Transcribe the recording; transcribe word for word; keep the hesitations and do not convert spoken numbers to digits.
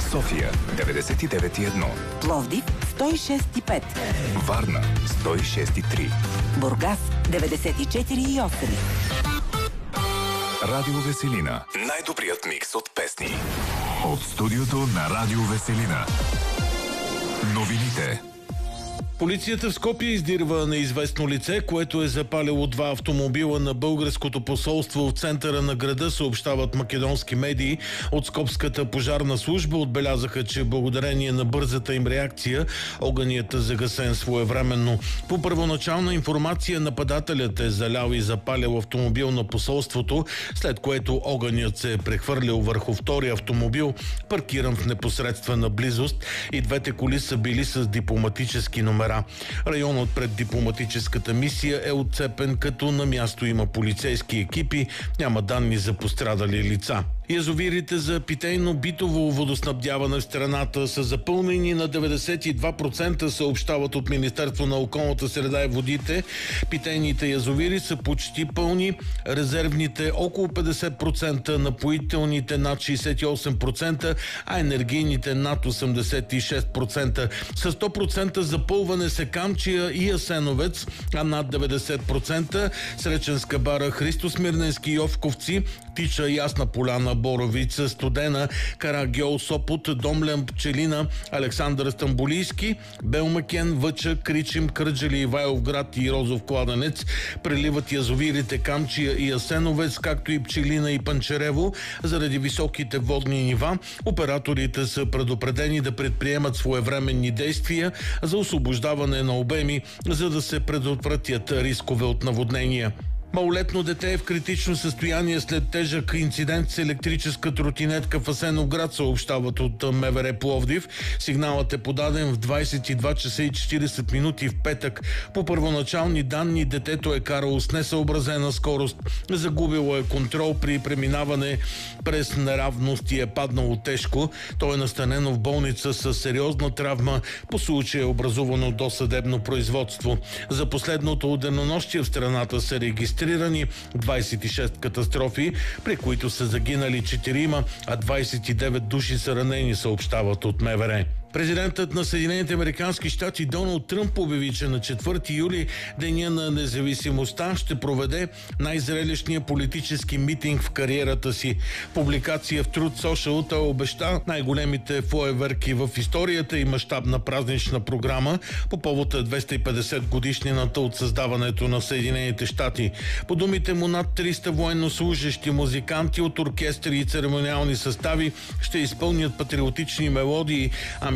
София деветдесет и девет и едно, Пловдив сто и шест и пет, Варна сто и шест и три, Бургас деветдесет и четири и осем. Радио Веселина. Най-добрият микс от песни. От студиото на Радио Веселина. Новините. Полицията в Скопие издирва неизвестно лице, което е запалило два автомобила на българското посолство в центъра на града, съобщават македонски медии. От Скопската пожарна служба отбелязаха, че благодарение на бързата им реакция огънят е загасен своевременно. По първоначална информация нападателят е залял и запалил автомобил на посолството, след което огънят се е прехвърлил върху втори автомобил, паркиран в непосредствена близост, и двете коли са били с дипломатически номера. Районът пред дипломатическата мисия е отцепен, като на място има полицейски екипи, няма данни за пострадали лица. Язовирите за питейно-битово водоснабдяване в страната са запълнени на деветдесет и два процента, съобщават от Министерство на околната среда и водите. Питейните язовири са почти пълни, резервните около петдесет процента, напоителните над шейсет и осем процента, а енергийните над осемдесет и шест процента. С сто процента запълване се Камчия и Асеновец, а над деветдесет процента Среченска бара, Христо Смирненски и Овковци, Тича, Ясна поляна, Боровица, Студена, Карагьол, Сопот, Домлян, Пчелина, Александър Стамбулийски, Белмекен, Въча, Кричим, Кърджали, Ивайловград и Розов кладенец. Преливат язовирите Камчия и Асеновец, както и Пчелина и Панчерево. Заради високите водни нива, операторите са предупредени да предприемат своевременни действия за освобождаване на обеми, за да се предотвратят рискове от наводнения. Малолетно дете е в критично състояние след тежък инцидент с електрическа тротинетка в Асеновград, съобщават от МВР Пловдив. Сигналът е подаден в двадесет и два часа и четиридесет минути в петък. По първоначални данни детето е карало с несъобразена скорост, загубило е контрол при преминаване през неравност и е паднало тежко. То е настанено в болница с сериозна травма. По случая е образувано досъдебно производство. За последното денонощие в страната се регистрира двадесет и шест катастрофи, при които са загинали четирима, а двадесет и девет души са ранени, съобщават от МВР. Президентът на Съединените американски щати Доналд Тръмп обяви, че на четвърти юли, деня на независимостта, ще проведе най-зрелищния политически митинг в кариерата си. Публикация в Truth Social той обеща най-големите фойерверки в историята и мащабна празнична програма по повод двеста и петдесет годишнината от създаването на Съединените щати. По думите му, над триста военнослужещи музиканти от оркестри и церемониални състави ще изпълнят патриотични мелодии,